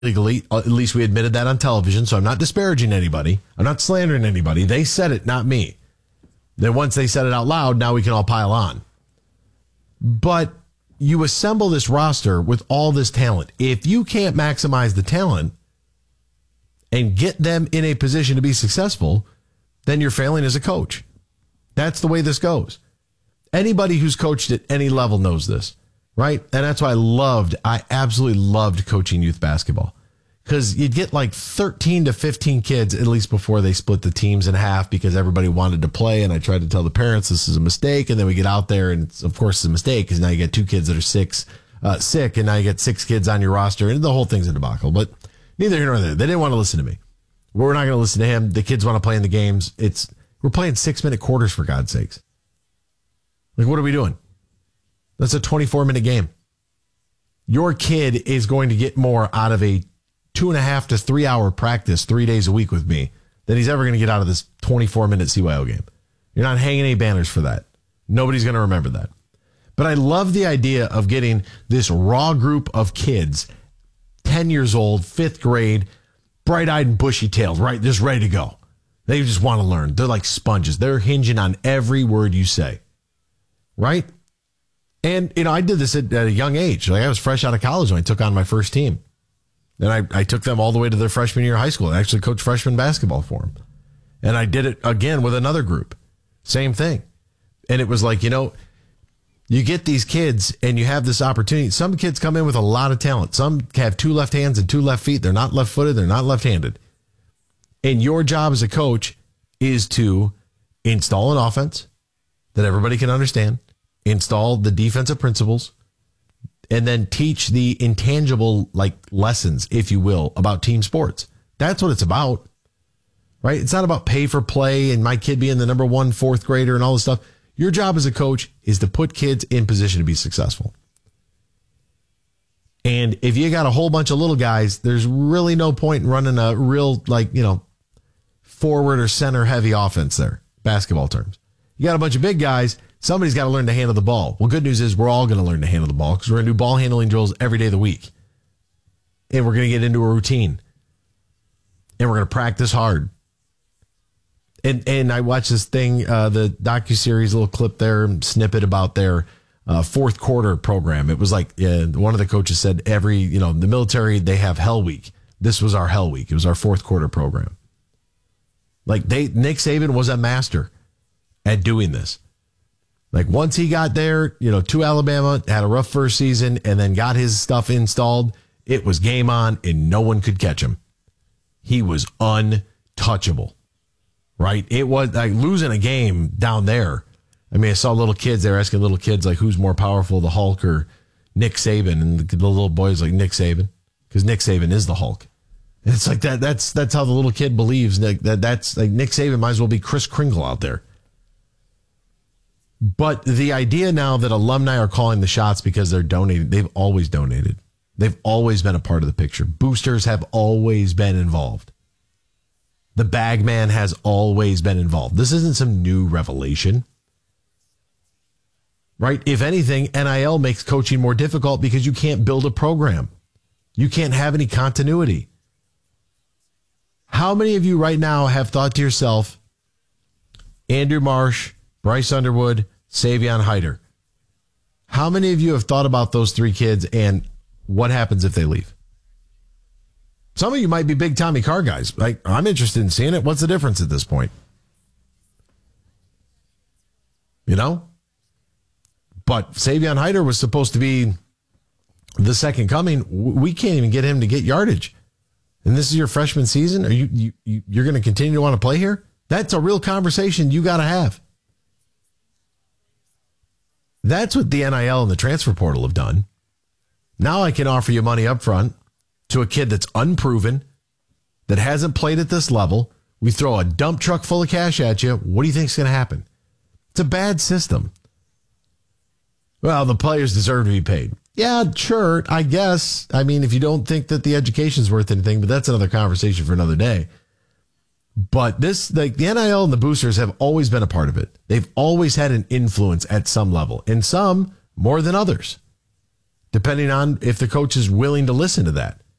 legally, at least we admitted that on television, so I'm not disparaging anybody. I'm not slandering anybody. They said it, not me. Then once they said it out loud, now we can all pile on. But you assemble this roster with all this talent. If you can't maximize the talent and get them in a position to be successful, then you're failing as a coach. That's the way this goes. Anybody who's coached at any level knows this, right? And that's why I absolutely loved coaching youth basketball, because you'd get like 13 to 15 kids, at least before they split the teams in half, because everybody wanted to play. And I tried to tell the parents this is a mistake. And then we get out there and of course it's a mistake, because now you get 2 kids that are sick, and now you get 6 kids on your roster, and the whole thing's a debacle. But neither here nor there. They didn't want to listen to me. We're not going to listen to him. The kids want to play in the games. We're playing 6-minute quarters, for God's sakes. Like, what are we doing? That's a 24-minute game. Your kid is going to get more out of a 2.5 to 3 hour practice 3 days a week with me than he's ever going to get out of this 24-minute CYO game. You're not hanging any banners for that. Nobody's going to remember that. But I love the idea of getting this raw group of kids, 10 years old, 5th grade, bright-eyed and bushy-tailed, right? Just ready to go. They just want to learn. They're like sponges. They're hinging on every word you say. Right? And, I did this at a young age. Like, I was fresh out of college when I took on my first team. And I took them all the way to their freshman year of high school. I actually coached freshman basketball for them. And I did it again with another group. Same thing. And it was like, you get these kids and you have this opportunity. Some kids come in with a lot of talent. Some have 2 left hands and 2 left feet. They're not left-footed. They're not left-handed. And your job as a coach is to install an offense that everybody can understand, install the defensive principles, and then teach the intangible lessons, if you will, about team sports. That's what it's about, right? It's not about pay for play and my kid being the number 1 4th grader and all this stuff. Your job as a coach is to put kids in position to be successful. And if you got a whole bunch of little guys, there's really no point in running a real, forward or center heavy offense there, basketball terms. You got a bunch of big guys. Somebody's got to learn to handle the ball. Well, good news is we're all going to learn to handle the ball, because we're going to do ball handling drills every day of the week. And we're going to get into a routine. And we're going to practice hard. And I watched this thing, the docuseries, little clip there, snippet about their 4th quarter program. It was like one of the coaches said the military, they have Hell Week. This was our Hell Week. It was our 4th quarter program. Nick Saban was a master at doing this. Like, once he got there, to Alabama, had a rough first season, and then got his stuff installed, it was game on, and no one could catch him. He was untouchable, right? It was like losing a game down there. I mean, I saw little kids, they were asking little kids, like, who's more powerful, the Hulk or Nick Saban? And the little boy's like, Nick Saban, because Nick Saban is the Hulk. And it's like that. That's how the little kid believes that's like Nick Saban might as well be Kris Kringle out there. But the idea now that alumni are calling the shots because they're donating, they've always donated. They've always been a part of the picture. Boosters have always been involved. The bag man has always been involved. This isn't some new revelation, right? If anything, NIL makes coaching more difficult because you can't build a program. You can't have any continuity. How many of you right now have thought to yourself, Andrew Marsh, Bryce Underwood, Savion Hyder? How many of you have thought about those 3 kids and what happens if they leave? Some of you might be big Tommy Carr guys. Like, I'm interested in seeing it. What's the difference at this point? But Savion Hyder was supposed to be the second coming. We can't even get him to get yardage. And this is your freshman season? Are you're going to continue to want to play here? That's a real conversation you got to have. That's what the NIL and the transfer portal have done. Now I can offer you money up front to a kid that's unproven, that hasn't played at this level. We throw a dump truck full of cash at you. What do you think is going to happen? It's a bad system. Well, the players deserve to be paid. Yeah, sure, I guess. I mean, if you don't think that the education's worth anything, but that's another conversation for another day. But the NIL and the boosters have always been a part of it. They've always had an influence at some level, and some more than others, depending on if the coach is willing to listen to that.